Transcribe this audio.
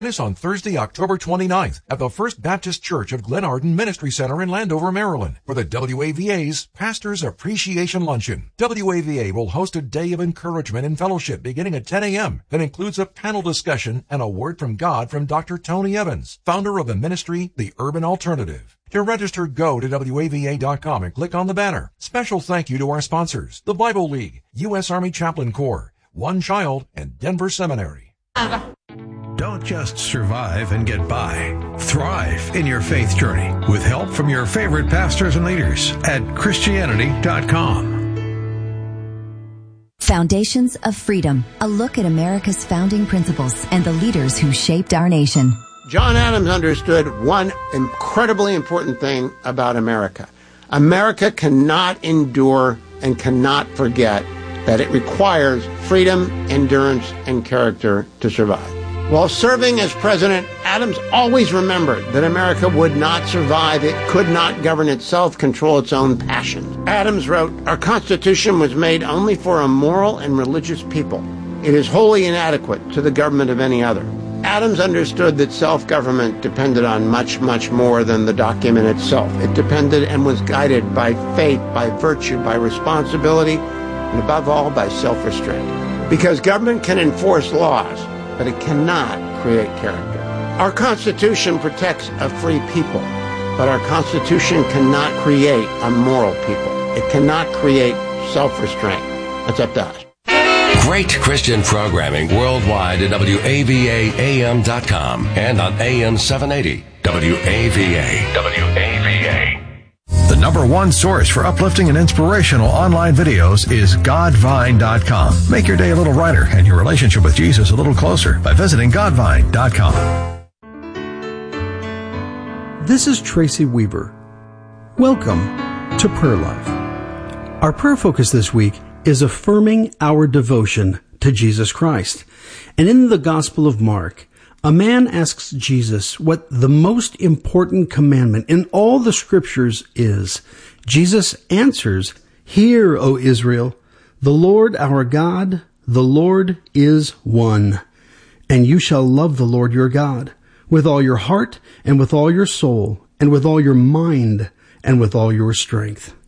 Us on Thursday, October 29th at the First Baptist Church of Glen Arden Ministry Center in Landover, Maryland for the WAVA's Pastor's Appreciation Luncheon. WAVA will host a day of encouragement and fellowship beginning at 10 a.m. that includes a panel discussion and a word from God from Dr. Tony Evans, founder of the ministry, The Urban Alternative. To register, go to WAVA.com and click on the banner. Special thank you to our sponsors, the Bible League, U.S. Army Chaplain Corps, One Child, and Denver Seminary. Don't just survive and get by. Thrive in your faith journey with help from your favorite pastors and leaders at Christianity.com. Foundations of Freedom, a look at America's founding principles and the leaders who shaped our nation. John Adams understood one incredibly important thing about America. America cannot endure and cannot forget that it requires freedom, endurance, and character to survive. While serving as president, Adams always remembered that America would not survive. It could not govern itself, control its own passions. Adams wrote, "Our Constitution was made only for a moral and religious people. It is wholly inadequate to the government of any other." Adams understood that self-government depended on much, much more than the document itself. It depended and was guided by faith, by virtue, by responsibility, and above all, by self-restraint. Because government can enforce laws, but it cannot create character. Our Constitution protects a free people, but our Constitution cannot create a moral people. It cannot create self-restraint. That's up to us. Great Christian programming worldwide at WAVAAM.com and on AM 780. WAVA. The number one source for uplifting and inspirational online videos is Godvine.com. Make your day a little brighter and your relationship with Jesus a little closer by visiting Godvine.com. This is Tracy Weaver. Welcome to Prayer Life. Our prayer focus this week is affirming our devotion to Jesus Christ. And in the Gospel of Mark, a man asks Jesus what the most important commandment in all the scriptures is. Jesus answers, "Hear, O Israel, the Lord our God, the Lord is one. And you shall love the Lord your God with all your heart and with all your soul and with all your mind and with all your strength."